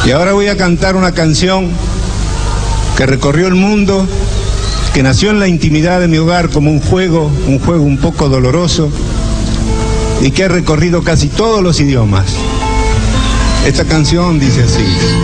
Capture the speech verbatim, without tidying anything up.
Y ahora voy a cantar una canción que recorrió el mundo, que nació en la intimidad de mi hogar como un juego, un juego un poco doloroso, y que ha recorrido casi todos los idiomas. Esta canción dice así: